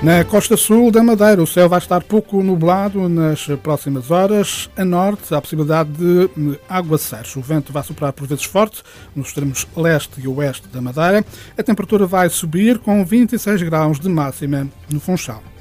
Na costa sul da Madeira, o céu vai estar pouco nublado nas próximas horas. A norte, há a possibilidade de aguaceiros. O vento vai soprar por vezes forte nos extremos leste e oeste da Madeira. A temperatura vai subir com 26 graus de máxima no Funchal.